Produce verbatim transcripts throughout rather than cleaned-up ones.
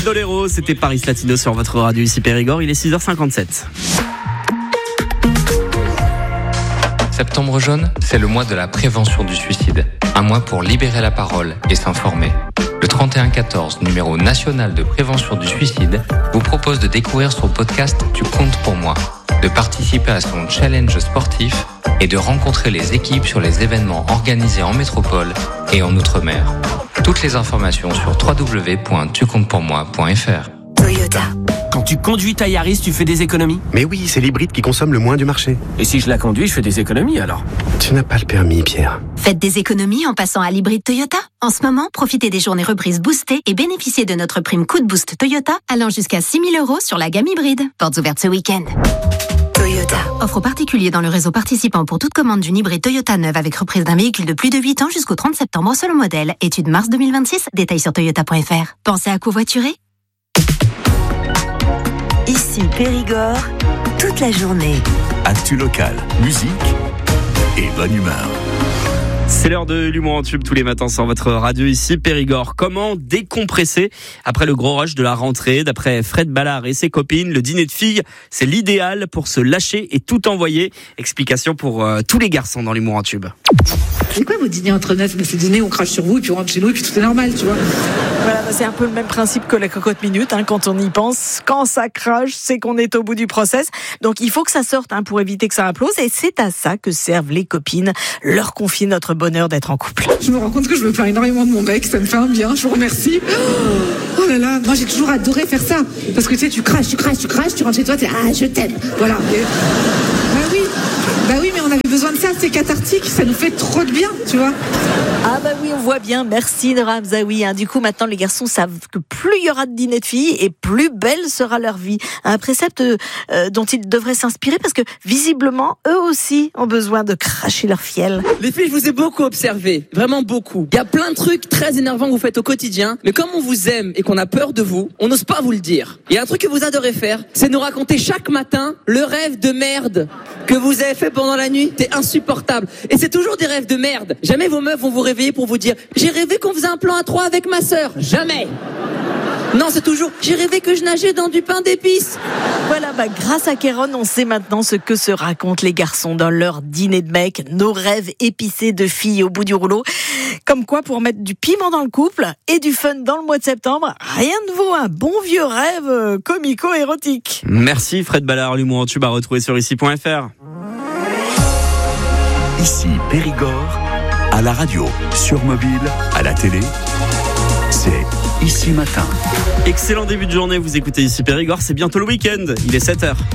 Bandolero, c'était Paris Latino sur votre radio ici Périgord, il est six heures cinquante-sept. Septembre jaune, c'est le mois de la prévention du suicide. Un mois pour libérer la parole et s'informer. Le trente et un quatorze, numéro national de prévention du suicide, vous propose de découvrir son podcast Tu comptes pour moi, de participer à son challenge sportif et de rencontrer les équipes sur les événements organisés en métropole et en Outre-mer. Toutes les informations sur w w w point tu comptes pour moi point f r. Toyota. Quand tu conduis ta Yaris, tu fais des économies? Mais oui, c'est l'hybride qui consomme le moins du marché. Et si je la conduis, je fais des économies alors? Tu n'as pas le permis, Pierre. Faites des économies en passant à l'hybride Toyota. En ce moment, profitez des journées reprises boostées et bénéficiez de notre prime coup de boost Toyota allant jusqu'à six mille euros sur la gamme hybride. Portes ouvertes ce week-end. Toyota. Offre aux particuliers dans le réseau participant pour toute commande d'une hybride Toyota neuve avec reprise d'un véhicule de plus de huit ans jusqu'au trente septembre selon modèle. Étude mars deux mille vingt-six. Détails sur toyota point f r. Pensez à covoiturer? Ici Périgord, toute la journée. Actu local, musique et bonne humeur. C'est l'heure de l'humour en tube tous les matins sur votre radio ici Périgord. Comment décompresser après le gros rush de la rentrée? D'après Fred Ballard et ses copines, le dîner de filles, c'est l'idéal pour se lâcher et tout envoyer. Explication pour euh, tous les garçons dans l'humour en tube. C'est quoi vos dîners entre neufs? C'est dîner, on crache sur vous et puis on rentre chez nous et puis tout est normal, tu vois. Voilà, c'est un peu le même principe que la cocotte minute, hein, quand on y pense. Quand ça crache, c'est qu'on est au bout du process. Donc il faut que ça sorte hein, pour éviter que ça implose. Et c'est à ça que servent les copines. Leur confier notre bonheur d'être en couple. Je me rends compte que je me plains énormément de mon mec, ça me fait un bien, je vous remercie. Oh là là, moi j'ai toujours adoré faire ça. Parce que tu sais, tu craches, tu craches, tu craches, tu rentres chez toi, tu dis ah je t'aime. Voilà. Et... Bah oui, bah oui, mais on avait besoin de ça, c'est cathartique, ça nous fait trop de bien, tu vois. Ah bah oui, on voit bien, merci Nora Hamzaoui. Hein. Du coup, maintenant, les garçons savent que plus il y aura de dîner de filles et plus belle sera leur vie. Un précepte euh, dont ils devraient s'inspirer parce que, visiblement, eux aussi ont besoin de cracher leur fiel. Les filles, je vous ai beaucoup observé, vraiment beaucoup. Il y a plein de trucs très énervants que vous faites au quotidien, mais comme on vous aime et qu'on a peur de vous, on n'ose pas vous le dire. Il y a un truc que vous adorez faire, c'est nous raconter chaque matin le rêve de merde que vous avez fait pendant la nuit. C'est insupportable. Et c'est toujours des rêves de merde. Jamais vos meufs vont vous réveiller pour vous dire « J'ai rêvé qu'on faisait un plan à trois avec ma sœur. » Jamais. Non, c'est toujours « J'ai rêvé que je nageais dans du pain d'épices. » Voilà, bah, grâce à Kéron, on sait maintenant ce que se racontent les garçons dans leur dîner de mecs, nos rêves épicés de filles au bout du rouleau. Comme quoi, pour mettre du piment dans le couple et du fun dans le mois de septembre, rien ne vaut un bon vieux rêve comico-érotique. Merci Fred Ballard, l'humour en tube à retrouver sur ici point f r. Ici Périgord, à la radio, sur mobile, à la télé, c'est Ici Matin. Excellent début de journée, vous écoutez ici Périgord, c'est bientôt le week-end, il est sept heures.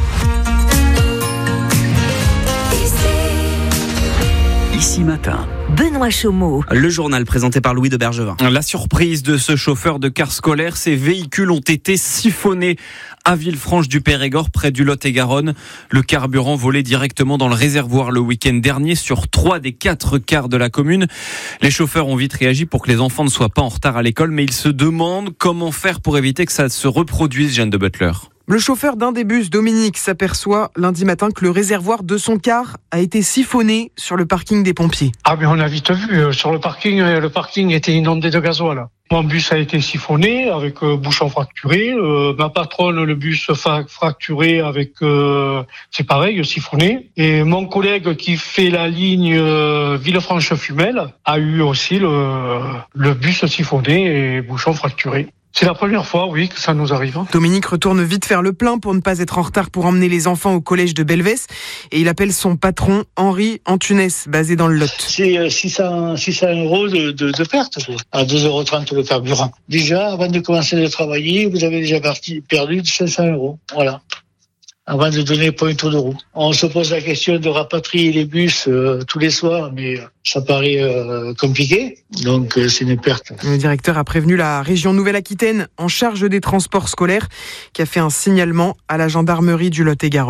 Ici Matin. Benoît Chaumeau. Le journal présenté par Louis de Bergevin. La surprise de ce chauffeur de car scolaire, ces véhicules ont été siphonnés à Villefranche du Périgord, près du Lot-et-Garonne. Le carburant volé directement dans le réservoir le week-end dernier sur trois des quatre cars de la commune. Les chauffeurs ont vite réagi pour que les enfants ne soient pas en retard à l'école, mais ils se demandent comment faire pour éviter que ça se reproduise, Jeanne de Butler. Le chauffeur d'un des bus, Dominique, s'aperçoit lundi matin que le réservoir de son car a été siphonné sur le parking des pompiers. Ah mais on a vite vu, euh, sur le parking, euh, le parking était inondé de gasoil. Mon bus a été siphonné avec euh, bouchon fracturé. Euh, ma patronne, le bus fa- fracturé avec, euh, c'est pareil, siphonné. Et mon collègue qui fait la ligne euh, Villefranche-Fumel a eu aussi le, le bus siphonné et bouchon fracturé. C'est la première fois, oui, que ça nous arrive. Dominique retourne vite faire le plein pour ne pas être en retard pour emmener les enfants au collège de Belvès. Et il appelle son patron, Henri Antunes, basé dans le Lot. C'est six cents euros de, de, de perte, à deux euros trente le carburant. Déjà, avant de commencer à travailler, vous avez déjà perdu cinq cents euros. Voilà. Avant de donner point tour de roue. On se pose la question de rapatrier les bus euh, tous les soirs, mais ça paraît euh, compliqué, donc euh, c'est une perte. Le directeur a prévenu la région Nouvelle-Aquitaine en charge des transports scolaires qui a fait un signalement à la gendarmerie du Lot-et-Garonne.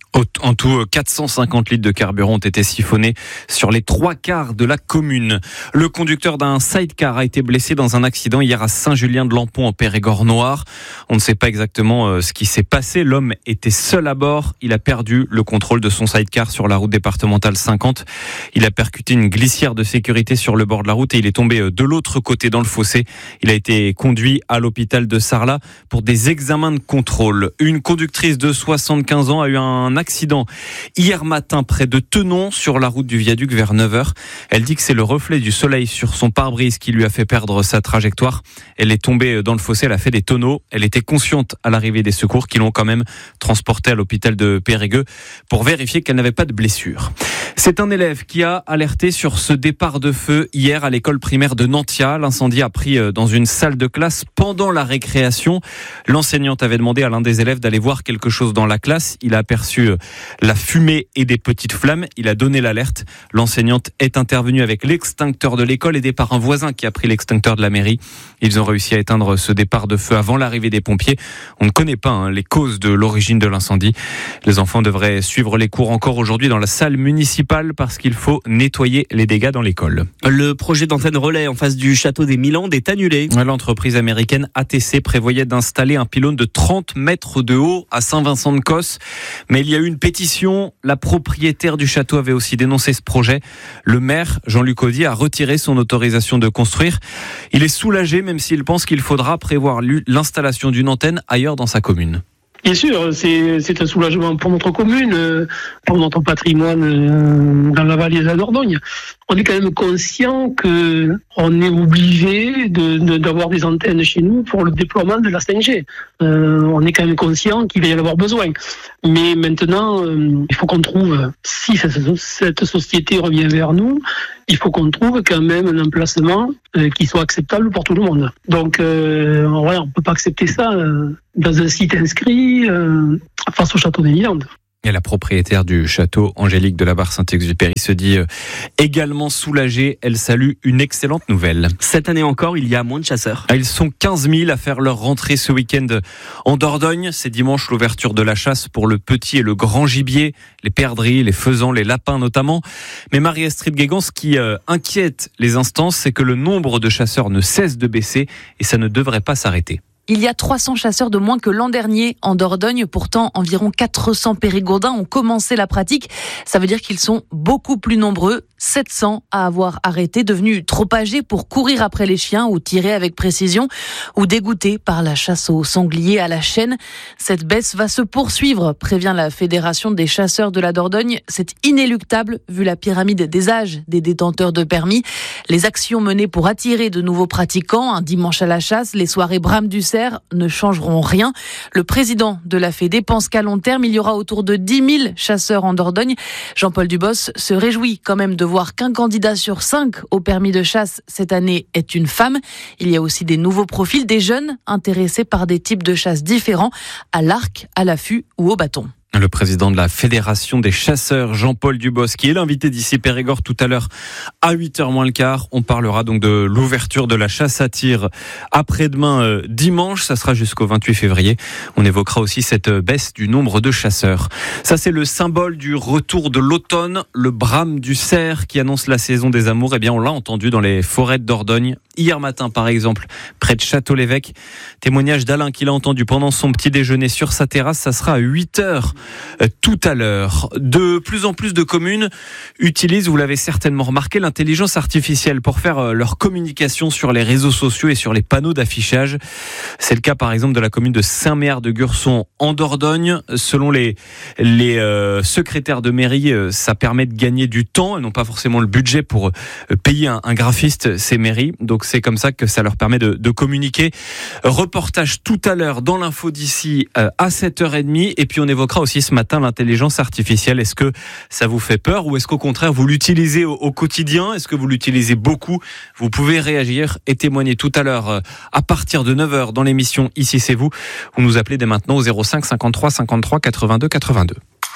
En tout, quatre cent cinquante litres de carburant ont été siphonnés sur les trois quarts de la commune. Le conducteur d'un sidecar a été blessé dans un accident hier à Saint-Julien-de-Lampont en Périgord-Noir. On ne sait pas exactement ce qui s'est passé. L'homme était seul à bord. Il a perdu le contrôle de son sidecar sur la route départementale cinquante. Il a percuté une glissière de sécurité sur le bord de la route et il est tombé de l'autre côté dans le fossé. Il a été conduit à l'hôpital de Sarlat pour des examens de contrôle. Une conductrice de soixante-quinze ans a eu un accident hier matin près de Tenon sur la route du viaduc vers neuf heures. Elle dit que c'est le reflet du soleil sur son pare-brise qui lui a fait perdre sa trajectoire. Elle est tombée dans le fossé, elle a fait des tonneaux. Elle était consciente à l'arrivée des secours qui l'ont quand même transportée à l'hôpital de Périgueux pour vérifier qu'elle n'avait pas de blessure. C'est un élève qui a alerté sur ce départ de feu hier à l'école primaire de Nantia. L'incendie a pris dans une salle de classe pendant la récréation. L'enseignante avait demandé à l'un des élèves d'aller voir quelque chose dans la classe. Il a aperçu la fumée et des petites flammes. Il a donné l'alerte. L'enseignante est intervenue avec l'extincteur de l'école aidée par un voisin qui a pris l'extincteur de la mairie. Ils ont réussi à éteindre ce départ de feu avant l'arrivée des pompiers. On ne connaît pas hein, les causes de l'origine de l'incendie. Les enfants devraient suivre les cours encore aujourd'hui dans la salle municipale parce qu'il faut nettoyer les dégâts dans l'école. Le projet d'antenne relais en face du château des Milandes est annulé. L'entreprise américaine A T C prévoyait d'installer un pylône de trente mètres de haut à Saint-Vincent-de-Cosse. Mais il y a eu une pétition. La propriétaire du château avait aussi dénoncé ce projet. Le maire, Jean-Luc Audier, a retiré son autorisation de construire. Il est soulagé, même s'il pense qu'il faudra prévoir l'installation d'une antenne ailleurs dans sa commune. Bien sûr, c'est, c'est un soulagement pour notre commune, pour notre patrimoine dans la vallée de la Dordogne. On est quand même conscient que on est obligé de, de, d'avoir des antennes chez nous pour le déploiement de la cinq G. Euh, on est quand même conscient qu'il va y en avoir besoin. Mais maintenant, euh, il faut qu'on trouve, si cette, cette société revient vers nous, il faut qu'on trouve quand même un emplacement euh, qui soit acceptable pour tout le monde. Donc, euh, voilà, on ne peut pas accepter ça euh, dans un site inscrit euh, face au château des Milandes. Et la propriétaire du château, Angélique de la Barre Saint-Exupéry, se dit également soulagée. Elle salue une excellente nouvelle. Cette année encore, il y a moins de chasseurs. Ils sont quinze mille à faire leur rentrée ce week-end en Dordogne. C'est dimanche l'ouverture de la chasse pour le petit et le grand gibier, les perdrix, les faisans, les lapins notamment. Mais Marie-Astrid Guégan, ce qui euh, inquiète les instances, c'est que le nombre de chasseurs ne cesse de baisser et ça ne devrait pas s'arrêter. Il y a trois cents chasseurs de moins que l'an dernier en Dordogne. Pourtant, environ quatre cents périgourdins ont commencé la pratique. Ça veut dire qu'ils sont beaucoup plus nombreux. sept cents à avoir arrêté, devenus trop âgés pour courir après les chiens ou tirer avec précision, ou dégoûtés par la chasse aux sangliers à la chaîne. Cette baisse va se poursuivre, prévient la Fédération des chasseurs de la Dordogne. C'est inéluctable vu la pyramide des âges des détenteurs de permis. Les actions menées pour attirer de nouveaux pratiquants, un dimanche à la chasse, les soirées Brame du Cerf, ne changeront rien. Le président de la Fédé pense qu'à long terme, il y aura autour de dix mille chasseurs en Dordogne. Jean-Paul Dubos se réjouit quand même de voir qu'un candidat sur cinq au permis de chasse cette année est une femme. Il y a aussi des nouveaux profils, des jeunes intéressés par des types de chasse différents, à l'arc, à l'affût ou au bâton. Le président de la Fédération des chasseurs, Jean-Paul Dubos, qui est l'invité d'ici Périgord tout à l'heure à huit heures moins le quart. On parlera donc de l'ouverture de la chasse à tir après-demain euh, dimanche. Ça sera jusqu'au vingt-huit février. On évoquera aussi cette baisse du nombre de chasseurs. Ça, c'est le symbole du retour de l'automne, le brame du cerf qui annonce la saison des amours. Eh bien, on l'a entendu dans les forêts de Dordogne. Hier matin, par exemple, près de Château-l'Évêque. Témoignage d'Alain qu'il a entendu pendant son petit déjeuner sur sa terrasse. Ça sera à huit heures tout à l'heure. De plus en plus de communes utilisent, vous l'avez certainement remarqué, l'intelligence artificielle pour faire leur communication sur les réseaux sociaux et sur les panneaux d'affichage. C'est le cas par exemple de la commune de Saint-Méard-de-Gurson en Dordogne. Selon les, les euh, secrétaires de mairie, ça permet de gagner du temps et non pas forcément le budget pour payer un, un graphiste, ces mairies. Donc c'est comme ça que ça leur permet de, de communiquer. Reportage tout à l'heure dans l'info d'ici euh, à sept heures trente et puis on évoquera aussi ce matin l'intelligence artificielle. Est-ce que ça vous fait peur ou est-ce qu'au contraire vous l'utilisez au, au quotidien? Est-ce que vous l'utilisez beaucoup? Vous pouvez réagir et témoigner tout à l'heure à partir de neuf heures dans l'émission Ici c'est vous. Vous nous appelez dès maintenant au zéro cinq cinquante-trois cinquante-trois quatre-vingt-deux quatre-vingt-deux.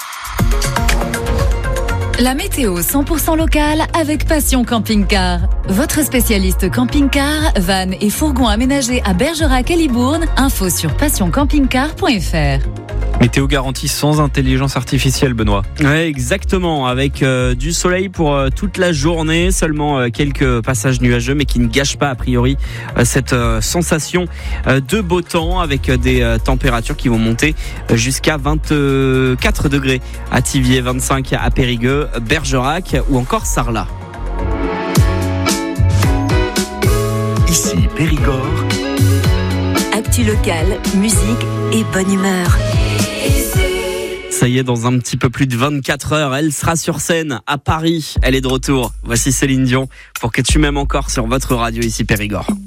La météo cent pour cent locale avec Passion Camping Car. Votre spécialiste camping-car, van et fourgon aménagés à Bergerac et Libourne. Info sur passion camping car point f r. Météo garantie sans intelligence artificielle, Benoît. Ouais, exactement, avec euh, du soleil pour euh, toute la journée, seulement euh, quelques passages nuageux, mais qui ne gâchent pas a priori euh, cette euh, sensation euh, de beau temps, avec euh, des euh, températures qui vont monter euh, jusqu'à vingt-quatre degrés à Thiviers, vingt-cinq à Périgueux, Bergerac ou encore Sarlat. Ici Périgord. Actu local, musique et bonne humeur. Ça y est, dans un petit peu plus de vingt-quatre heures, elle sera sur scène à Paris. Elle est de retour. Voici Céline Dion pour que tu m'aimes encore sur votre radio ici Périgord.